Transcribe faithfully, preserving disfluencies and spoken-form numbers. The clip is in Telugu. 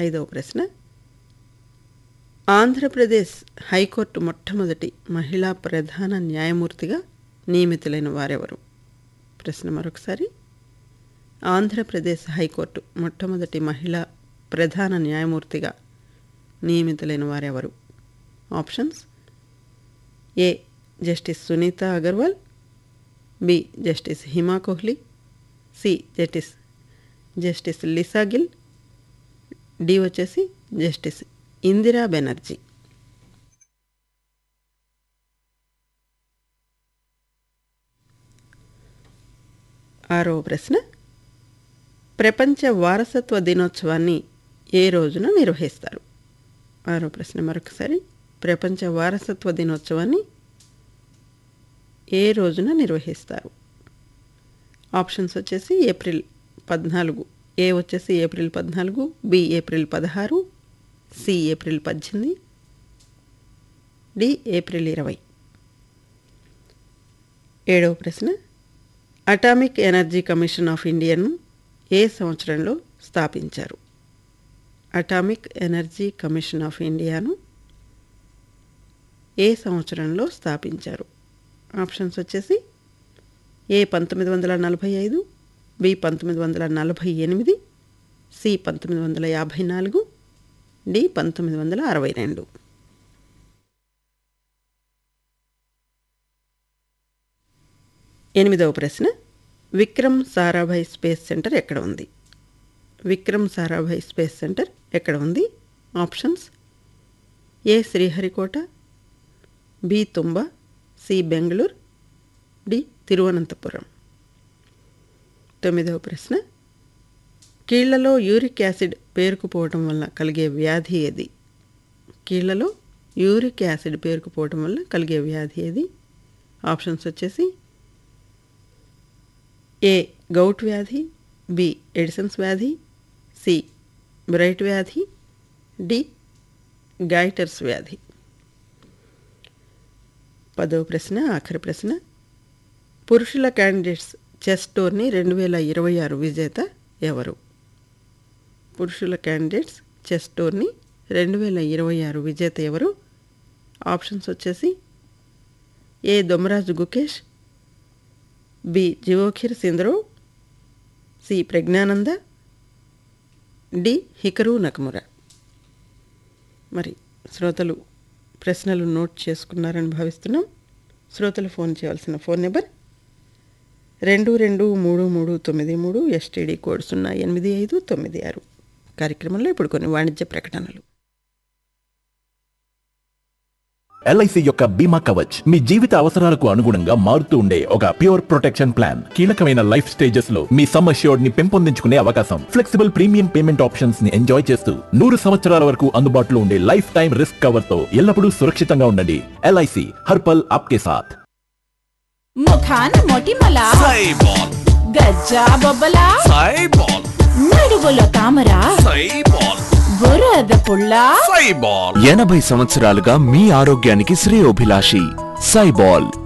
ఐదవ ప్రశ్న, ఆంధ్రప్రదేశ్ హైకోర్టు మొట్టమొదటి మహిళా ప్రధాన న్యాయమూర్తిగా నియమితులైన వారెవరు? ప్రశ్న మరొకసారి, ఆంధ్రప్రదేశ్ హైకోర్టు మొట్టమొదటి మహిళా ప్రధాన న్యాయమూర్తిగా నియమితులైన వారెవరు? ఆప్షన్స్: ఏ justice Sunitha Agarwal, B justice Hima Kohli, C justice justice Lisa Gill, D వచ్చేసి జస్టిస్ ఇందిరా బెనర్జీ. ఆరవ ప్రశ్న, ప్రపంచ వారసత్వ దినోత్సవాన్ని ఏ రోజున నిర్వహిస్తారు? ఆరో ప్రశ్న మరొకసారి, ప్రపంచ వారసత్వ దినోత్సవాన్ని ఏ రోజున నిర్వహిస్తారు? ఆప్షన్స్ వచ్చేసి ఏప్రిల్ పద్నాలుగు, ఏ వచ్చేసి ఏప్రిల్ పద్నాలుగు, బి ఏప్రిల్ పదహారు, సి ఏప్రిల్ పద్దెనిమిది, డి ఏప్రిల్ ఇరవై. ఏడవ ప్రశ్న, అటామిక్ ఎనర్జీ కమిషన్ ఆఫ్ ఇండియాను ఏ సంవత్సరంలో స్థాపించారు? అటామిక్ ఎనర్జీ కమిషన్ ఆఫ్ ఇండియాను ఏ సంవత్సరంలో స్థాపించారు? ఆప్షన్స్ వచ్చేసి ఏ పంతొమ్మిది వందల నలభై ఐదు, బి పంతొమ్మిది వందల నలభై ఎనిమిది, సి పంతొమ్మిది వందల యాభై నాలుగు, డి పంతొమ్మిది వందల అరవై రెండు. ఎనిమిదవ ప్రశ్న, విక్రమ్ సారాభాయ్ స్పేస్ సెంటర్ ఎక్కడ ఉంది? విక్రమ్ సారాభాయ్ స్పేస్ సెంటర్ ఎక్కడ ఉంది? ఆప్షన్స్: ఏ శ్రీహరికోట, బి తుంబా, సి బెంగళూరు, డి తిరువనంతపురం. తొమ్మిదవ ప్రశ్న, కీళ్లలో యూరిక్ యాసిడ్ పేరుకుపోవటం వల్ల కలిగే వ్యాధి ఏది? కీళ్లలో యూరిక్ యాసిడ్ పేరుకుపోవటం వల్ల కలిగే వ్యాధి ఏది? ఆప్షన్స్ వచ్చేసి ఏ గౌట్ వ్యాధి, బి ఎడిసన్స్ వ్యాధి, సి బ్రైట్ వ్యాధి, డి గైటర్స్ వ్యాధి. పదవ ప్రశ్న, ఆఖరి ప్రశ్న, పురుషుల క్యాండిడేట్స్ చెస్ టోర్నీ రెండు వేల ఇరవై ఆరు విజేత ఎవరు? పురుషుల క్యాండిడేట్స్ చెస్ టోర్నీ రెండు వేల ఇరవై ఆరు విజేత ఎవరు? ఆప్షన్స్ వచ్చేసి ఏ దొమరాజు Gukesh, B జివోఖిర్ సింధరో, C Praggnanandhaa, D Hikaru Nakamura. మరి శ్రోతలు ప్రశ్నలు నోట్ చేసుకున్నారని భావిస్తున్నాం. శ్రోతలు ఫోన్ చేయాల్సిన ఫోన్ నెంబర్ రెండు రెండు మూడు మూడు తొమ్మిది మూడు, ఎస్టీడీ కోడ్ సున్నా ఎనిమిది ఐదు తొమ్మిది ఆరు. కార్యక్రమంలో ఇప్పుడు కొన్ని వాణిజ్య ప్రకటనలు. ఎల్ఐసి యొక్క బీమా కవచ్ మీ జీవిత అవసరాలకు అనుగుణంగా మారుతూ ఉండే ఒక ప్యూర్ ప్రొటెక్షన్ ప్లాన్. కీలకమైన లైఫ్ స్టేజెస్ లో మీ సమ్ అష్యూర్డ్ ని పెంపొందించుకునే అవకాశం, ఫ్లెక్సిబుల్ ప్రీమియం పేమెంట్ ఆప్షన్స్ ని ఎంజాయ్ చేస్తూ నూరు సంవత్సరాల వరకు అందుబాటులో ఉండే లైఫ్ టైం రిస్క్ కవర్ తో ఎల్లప్పుడూ సురక్షితంగా ఉండండి. ఎల్ఐసి హర్పల్ ఆప్కే సాథ్. ముఖాన మొటిమల సైబాల్, గజ్జా బొబ్బల సైబాల్, నడువులో తామర సైబాల్, బురద పుల్ల సైబాల్. ఎనభై సంవత్సరాలుగా మీ ఆరోగ్యానికి శ్రేయోభిలాషి సైబాల్.